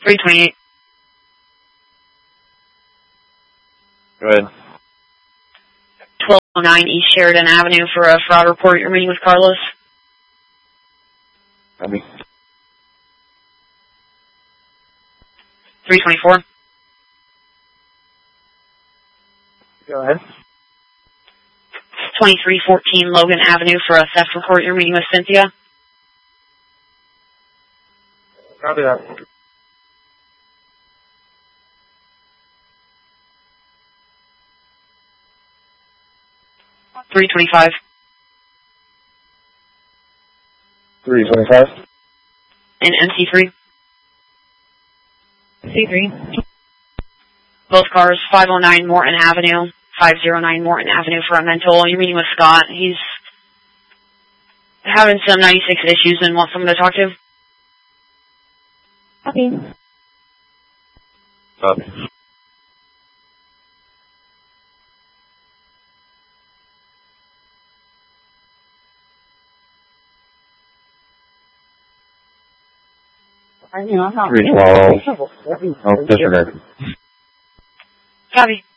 328. Go ahead. 1209 East Sheridan Avenue for a fraud report. You're meeting with Carlos. Copy. 324. Go ahead. 2314 Logan Avenue for a theft report. You're meeting with Cynthia. Copy that. 325. 325. And MC3. C3. Both cars, 509 Morton Avenue, 509 Morton Avenue for a mental. You're meeting with Scott. He's having some 96 issues and wants someone to talk to. Copy. Copy. I mean, I'm not 312. Oh, disregard. Copy.